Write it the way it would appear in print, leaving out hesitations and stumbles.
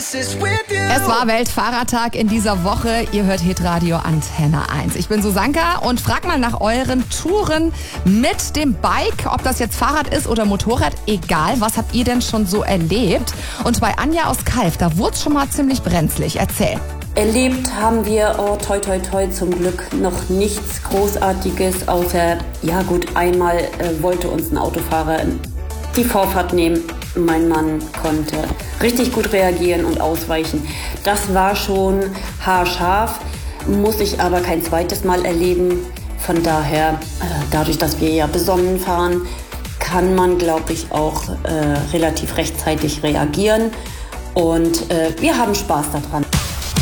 Es war Weltfahrradtag in dieser Woche. Ihr hört Hitradio Antenne 1. Ich bin Susanka und frag mal nach euren Touren mit dem Bike. Ob das jetzt Fahrrad ist oder Motorrad, egal. Was habt ihr denn schon so erlebt? Und bei Anja aus Kalf, da wurde es schon mal ziemlich brenzlig. Erzähl. Erlebt haben wir, toi toi toi, zum Glück noch nichts Großartiges, außer, ja gut, einmal wollte uns ein Autofahrer die Vorfahrt nehmen. Mein Mann konnte richtig gut reagieren und ausweichen. Das war schon haarscharf, muss ich aber kein zweites Mal erleben. Von daher, dadurch, dass wir ja besonnen fahren, kann man, glaube ich, auch relativ rechtzeitig reagieren. Und wir haben Spaß daran.